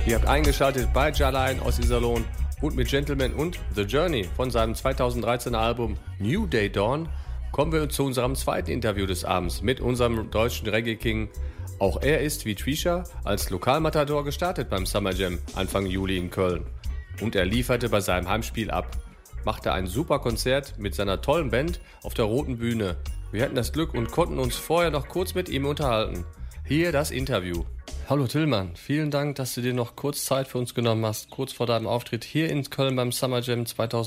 Ihr habt eingeschaltet bei Jalain aus Iserlohn und mit Gentleman und The Journey von seinem 2013er Album New Day Dawn kommen wir zu unserem zweiten Interview des Abends mit unserem deutschen Reggae-King. Auch er ist wie Trisha als Lokalmatador gestartet beim Summer Jam Anfang Juli in Köln. Und er lieferte bei seinem Heimspiel ab, machte ein super Konzert mit seiner tollen Band auf der Roten Bühne. Wir hatten das Glück und konnten uns vorher noch kurz mit ihm unterhalten. Hier das Interview. Hallo Tillmann, vielen Dank, dass du dir noch kurz Zeit für uns genommen hast, kurz vor deinem Auftritt hier in Köln beim Summer Jam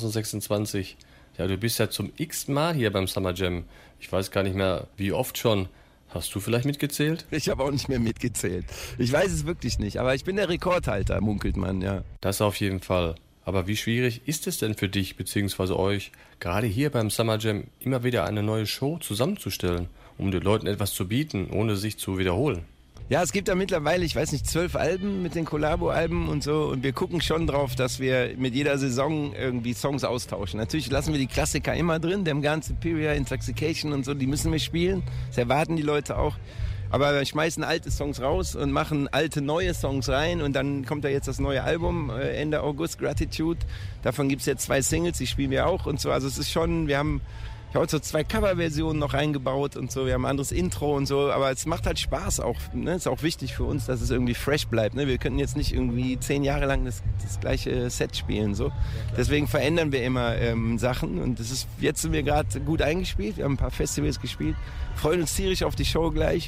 2026. Ja, du bist ja zum x-ten Mal hier beim Summer Jam. Ich weiß gar nicht mehr, wie oft schon. Hast du vielleicht mitgezählt? Ich habe auch nicht mehr mitgezählt. Ich weiß es wirklich nicht, aber ich bin der Rekordhalter, munkelt man, ja. Das auf jeden Fall. Aber wie schwierig ist es denn für dich bzw. euch, gerade hier beim Summer Jam immer wieder eine neue Show zusammenzustellen, um den Leuten etwas zu bieten, ohne sich zu wiederholen? Ja, es gibt da mittlerweile, ich weiß nicht, 12 Alben mit den Collabo-Alben und so. Und wir gucken schon drauf, dass wir mit jeder Saison irgendwie Songs austauschen. Natürlich lassen wir die Klassiker immer drin. Dem ganzen Superior, Intoxication und so, die müssen wir spielen. Das erwarten die Leute auch. Aber wir schmeißen alte Songs raus und machen alte, neue Songs rein. Und dann kommt da jetzt das neue Album, Ende August, Gratitude. Davon gibt es jetzt 2 Singles, die spielen wir auch und so. Also es ist schon, ich habe so 2 Coverversionen noch eingebaut und so. Wir haben ein anderes Intro und so. Aber es macht halt Spaß auch. Ne? Ist auch wichtig für uns, dass es irgendwie fresh bleibt. Ne? Wir könnten jetzt nicht irgendwie 10 Jahre lang das gleiche Set spielen. So. Deswegen verändern wir immer Sachen. Und jetzt sind wir gerade gut eingespielt. Wir haben ein paar Festivals gespielt. Freuen uns tierisch auf die Show gleich.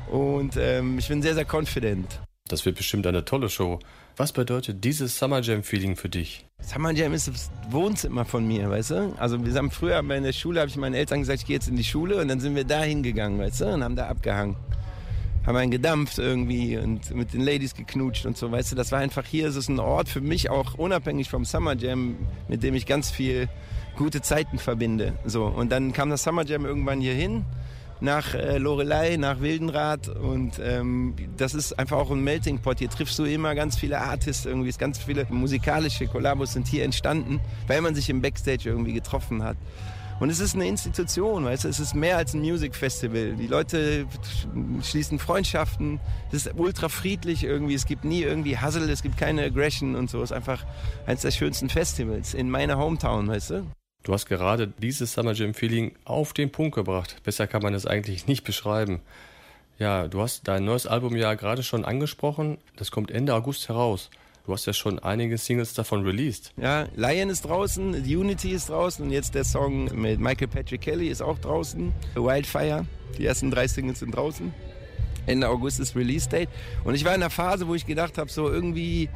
Und ich bin sehr, sehr confident. Das wird bestimmt eine tolle Show. Was bedeutet dieses Summer Jam-Feeling für dich? Summer Jam ist das Wohnzimmer von mir, weißt du? Also wir haben früher in der Schule, habe ich meinen Eltern gesagt, ich gehe jetzt in die Schule. Und dann sind wir da hingegangen, weißt du? Und haben da abgehangen. Haben einen gedampft irgendwie und mit den Ladies geknutscht und so, weißt du? Das war einfach hier, es ist ein Ort für mich, auch unabhängig vom Summer Jam, mit dem ich ganz viel gute Zeiten verbinde. So. Und dann kam das Summer Jam irgendwann hier hin. Nach Loreley, nach Wildenrad und das ist einfach auch ein Melting Pot. Hier triffst du immer ganz viele Artists, irgendwie ganz viele musikalische Kollabos sind hier entstanden, weil man sich im Backstage irgendwie getroffen hat. Und es ist eine Institution, weißt du, es ist mehr als ein Music Festival. Die Leute schließen Freundschaften, es ist ultra friedlich irgendwie, es gibt nie irgendwie Hassel, es gibt keine Aggression und so. Es ist einfach eines der schönsten Festivals in meiner Hometown, weißt du. Du hast gerade dieses Summer Jam Feeling auf den Punkt gebracht. Besser kann man es eigentlich nicht beschreiben. Ja, du hast dein neues Album ja gerade schon angesprochen. Das kommt Ende August heraus. Du hast ja schon einige Singles davon released. Ja, Lion ist draußen, Unity ist draußen und jetzt der Song mit Michael Patrick Kelly ist auch draußen. Wildfire, die ersten 3 Singles sind draußen. Ende August ist Release Date. Und ich war in einer Phase, wo ich gedacht habe, so irgendwie...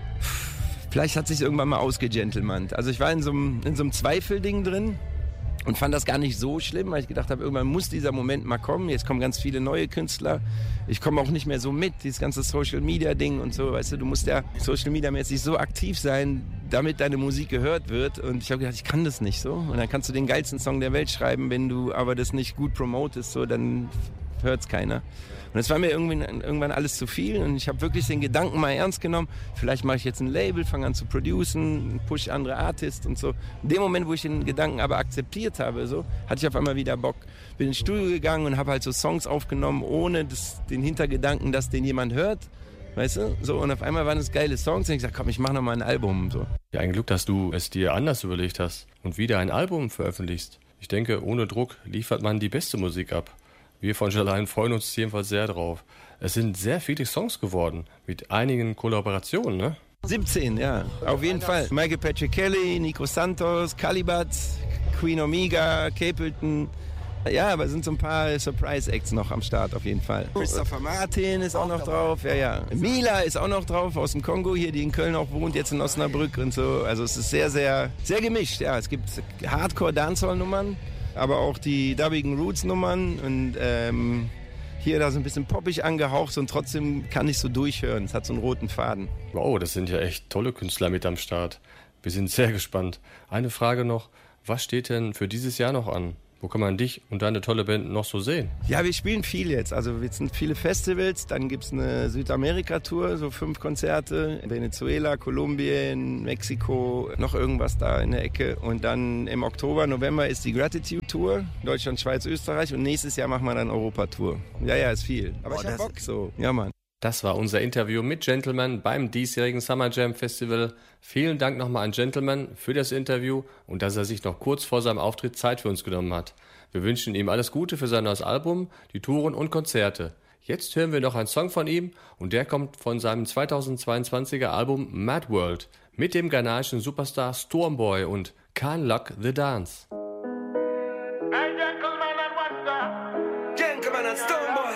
Vielleicht hat sich irgendwann mal ausgegentlemannt. Also ich war in so einem Zweifelding drin und fand das gar nicht so schlimm, weil ich gedacht habe, irgendwann muss dieser Moment mal kommen. Jetzt kommen ganz viele neue Künstler. Ich komme auch nicht mehr so mit, dieses ganze Social-Media-Ding und so. Weißt du, du musst ja Social-Media-mäßig so aktiv sein, damit deine Musik gehört wird. Und ich habe gedacht, ich kann das nicht so. Und dann kannst du den geilsten Song der Welt schreiben, wenn du aber das nicht gut promotest, so, dann hört's keiner. Und es war mir irgendwann alles zu viel und ich habe wirklich den Gedanken mal ernst genommen, vielleicht mache ich jetzt ein Label, fange an zu producen, push andere Artists und so. In dem Moment, wo ich den Gedanken aber akzeptiert habe, so, hatte ich auf einmal wieder Bock. Bin ins Studio gegangen und habe halt so Songs aufgenommen, ohne den Hintergedanken, dass den jemand hört. Weißt du? So, und auf einmal waren es geile Songs und ich gesagt, komm, ich mache nochmal ein Album. So. Ja, ein Glück, dass du es dir anders überlegt hast und wieder ein Album veröffentlichst. Ich denke, ohne Druck liefert man die beste Musik ab. Wir von Jalain freuen uns jedenfals sehr drauf. Es sind sehr viele Songs geworden, mit einigen Kollaborationen, ne? 17, ja, auf jeden Fall. Michael Patrick Kelly, Nico Santos, Calibat, Queen Omega, Capleton. Ja, aber es sind so ein paar Surprise-Acts noch am Start auf jeden Fall. Christopher Martin ist auch noch drauf, ja. Mila ist auch noch drauf, aus dem Kongo hier, die in Köln auch wohnt, jetzt in Osnabrück und so. Also es ist sehr, sehr, sehr gemischt, ja. Es gibt Hardcore-Dancehall-Nummern, aber auch die dubbigen Roots-Nummern und hier da so ein bisschen poppig angehaucht und trotzdem kann ich so durchhören. Es hat so einen roten Faden. Wow, das sind ja echt tolle Künstler mit am Start. Wir sind sehr gespannt. Eine Frage noch, was steht denn für dieses Jahr noch an? Wo kann man dich und deine tolle Band noch so sehen? Ja, wir spielen viel jetzt. Also jetzt sind viele Festivals, dann gibt es eine Südamerika-Tour, so 5 Konzerte. Venezuela, Kolumbien, Mexiko, noch irgendwas da in der Ecke. Und dann im Oktober, November ist die Gratitude-Tour, Deutschland, Schweiz, Österreich. Und nächstes Jahr machen wir dann Europa-Tour. Ja, ist viel. Aber ich hab Bock so. Ja, Mann. Das war unser Interview mit Gentleman beim diesjährigen Summer Jam Festival. Vielen Dank nochmal an Gentleman für das Interview und dass er sich noch kurz vor seinem Auftritt Zeit für uns genommen hat. Wir wünschen ihm alles Gute für sein neues Album, die Touren und Konzerte. Jetzt hören wir noch einen Song von ihm und der kommt von seinem 2022er Album Mad World mit dem ghanaischen Superstar Stormboy und Can't Lock the Dance. Gentleman and Stormboy.